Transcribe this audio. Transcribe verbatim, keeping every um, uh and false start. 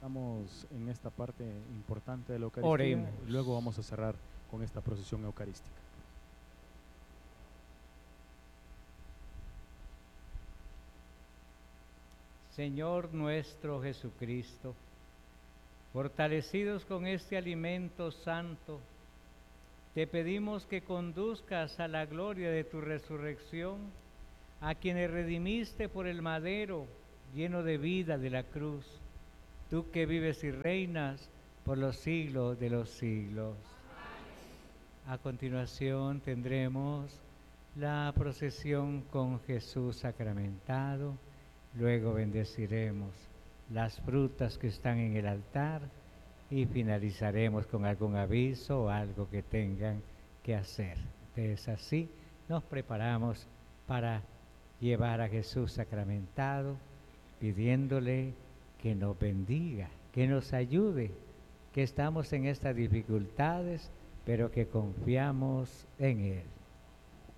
Estamos en esta parte importante de la Eucaristía. Oremos. Luego vamos a cerrar con esta procesión eucarística. Señor nuestro Jesucristo, fortalecidos con este alimento santo, te pedimos que conduzcas a la gloria de tu resurrección a quienes redimiste por el madero lleno de vida de la cruz, tú que vives y reinas por los siglos de los siglos. A continuación tendremos la procesión con Jesús sacramentado. Luego bendeciremos las frutas que están en el altar y finalizaremos con algún aviso o algo que tengan que hacer. Entonces así nos preparamos para llevar a Jesús sacramentado, pidiéndole que nos bendiga, que nos ayude, que estamos en estas dificultades, pero que confiamos en Él.